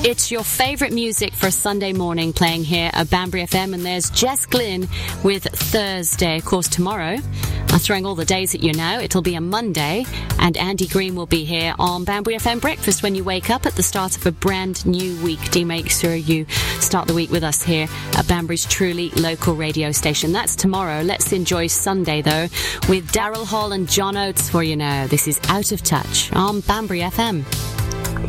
It's your favourite music for a Sunday morning playing here at Banbury FM, and there's Jess Glynn with Thursday. Of course, tomorrow, I'm throwing all the days at you now. It'll be a Monday, and Andy Green will be here on Banbury FM Breakfast when you wake up at the start of a brand new week. Do make sure you start the week with us here at Banbury's truly local radio station. That's tomorrow. Let's enjoy Sunday, though, with Daryl Hall and John Oates for you now. This is Out of Touch on Banbury FM.